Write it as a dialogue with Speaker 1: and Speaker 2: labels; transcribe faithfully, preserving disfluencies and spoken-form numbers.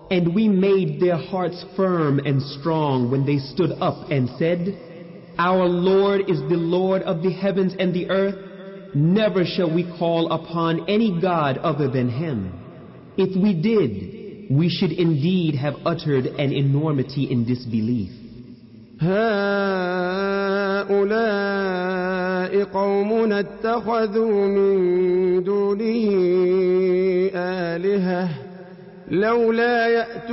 Speaker 1: And we made their hearts firm and strong when they stood up and said, Our Lord is the Lord of the heavens and the earth. Never shall we call upon any God other than Him. If we did, we should indeed have uttered an enormity in disbelief.
Speaker 2: هؤلاء قومنا اتخذوا من دونه آلهة لولا يأتون